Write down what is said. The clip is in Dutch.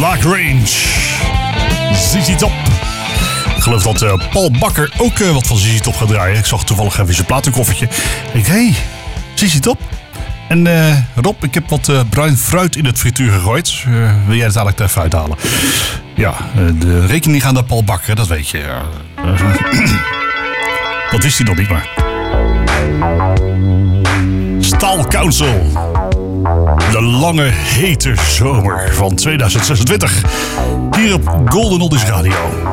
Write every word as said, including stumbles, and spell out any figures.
Black Range. Z Z Top. Ik geloof dat uh, Paul Bakker ook uh, wat van Z Z Top gaat draaien. Ik zag toevallig even zijn platenkoffertje. Ik denk, hé, hey, Z Z Top. En uh, Rob, ik heb wat uh, bruin fruit in het frituur gegooid. Uh, wil jij het eigenlijk even uithalen? Ja, uh, de rekening gaat naar Paul Bakker, dat weet je. Uh, dat wist hij nog niet, maar... Staal Council. De lange, hete zomer van tweeduizend zesentwintig. Hier op Golden Oldies Radio.